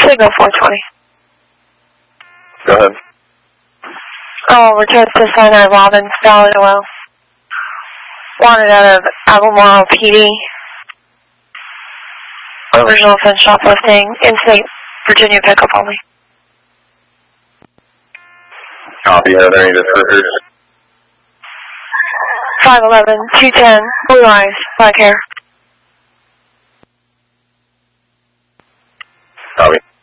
Signal 420. Go ahead. Oh, return to Sinai Robbins, Valley Oil. Wanted out of Albemarle PD. Original offense shoplifting in St. Virginia pickup only. Copy, are there any descriptors? 5'11", 210, blue eyes, black hair. Copy.